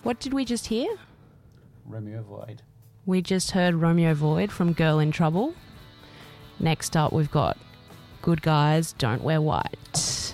What did we just hear? Romeo Void. We just heard Romeo Void from Girl in Trouble. Next up, we've got Good Guys Don't Wear White.